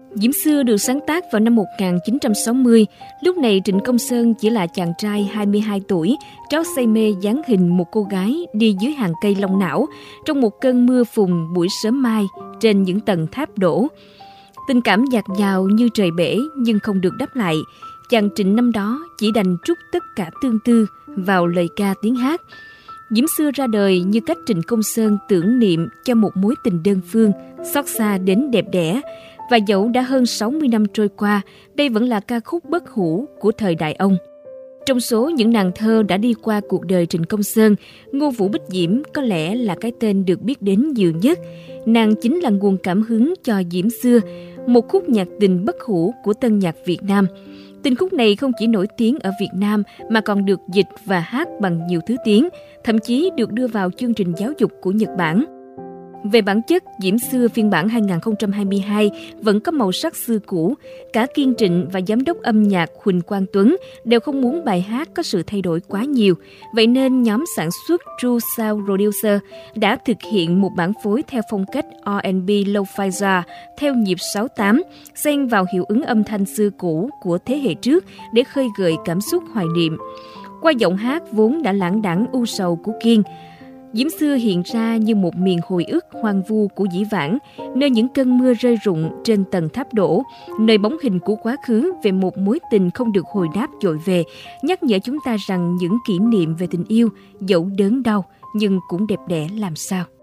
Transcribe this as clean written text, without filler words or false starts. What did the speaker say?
Diễm Xưa được sáng tác vào năm 1960. Lúc này Trịnh Công Sơn chỉ là chàng trai 22 tuổi, trót say mê dáng hình một cô gái đi dưới hàng cây long não trong một cơn mưa phùn buổi sớm mai trên những tầng tháp đổ. Tình cảm dạt dào như trời bể nhưng không được đáp lại. Chàng Trịnh năm đó chỉ đành trút tất cả tương tư vào lời ca tiếng hát. Diễm Xưa ra đời như cách Trịnh Công Sơn tưởng niệm cho một mối tình đơn phương, xót xa đến đẹp đẽ. Và dẫu đã hơn 60 năm trôi qua, đây vẫn là ca khúc bất hủ của thời đại ông. Trong số những nàng thơ đã đi qua cuộc đời Trịnh Công Sơn, Ngô Vũ Bích Diễm có lẽ là cái tên được biết đến nhiều nhất. Nàng chính là nguồn cảm hứng cho Diễm Xưa, một khúc nhạc tình bất hủ của tân nhạc Việt Nam. Tình khúc này không chỉ nổi tiếng ở Việt Nam mà còn được dịch và hát bằng nhiều thứ tiếng, thậm chí được đưa vào chương trình giáo dục của Nhật Bản. Về bản chất, Diễm Xưa phiên bản 2022 vẫn có màu sắc xưa cũ. Cả Kiên Trịnh và giám đốc âm nhạc Huỳnh Quang Tuấn đều không muốn bài hát có sự thay đổi quá nhiều. Vậy nên nhóm sản xuất True Sound Producer đã thực hiện một bản phối theo phong cách R&B Lo-Fi Jazz theo nhịp 6/8, xen vào hiệu ứng âm thanh xưa cũ của thế hệ trước để khơi gợi cảm xúc hoài niệm. Qua giọng hát vốn đã lãng đãng u sầu của Kiên, Diễm Xưa hiện ra như một miền hồi ức hoang vu của dĩ vãng, nơi những cơn mưa rơi rụng trên tầng tháp đổ, nơi bóng hình của quá khứ về một mối tình không được hồi đáp dội về, nhắc nhở chúng ta rằng những kỷ niệm về tình yêu dẫu đớn đau nhưng cũng đẹp đẽ làm sao.